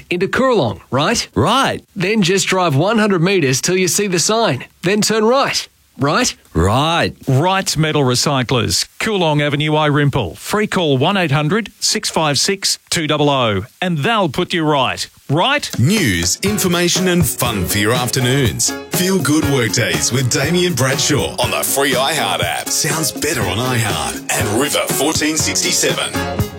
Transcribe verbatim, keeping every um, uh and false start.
into Coorong, right? Right. Then just drive one hundred metres till you see the sign. Then turn right. Right? Right. Wrights Metal Recyclers, Coolong Avenue, Irimple. Free call one eight hundred six five six two hundred and they'll put you right. Right? News, information and fun for your afternoons. Feel good workdays with Damien Bradshaw on the free iHeart app. Sounds better on iHeart and River fourteen sixty-seven.